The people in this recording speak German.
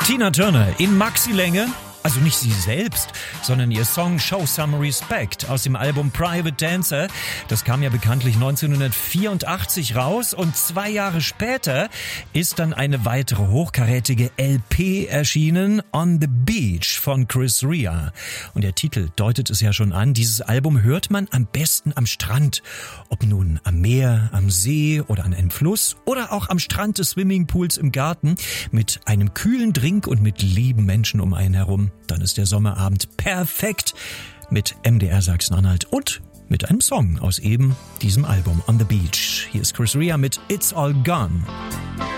Tina Turner in Maxi-Länge. Also nicht sie selbst, sondern ihr Song Show Some Respect aus dem Album Private Dancer. Das kam ja bekanntlich 1984 raus und 2 Jahre später ist dann eine weitere hochkarätige LP erschienen, On the Beach von Chris Rea. Und der Titel deutet es ja schon an, dieses Album hört man am besten am Strand. Ob nun am Meer, am See oder an einem Fluss oder auch am Strand des Swimmingpools im Garten mit einem kühlen Drink und mit lieben Menschen um einen herum. Dann ist der Sommerabend perfekt mit MDR Sachsen-Anhalt und mit einem Song aus eben diesem Album On the Beach. Hier ist Chris Rea mit It's All Gone.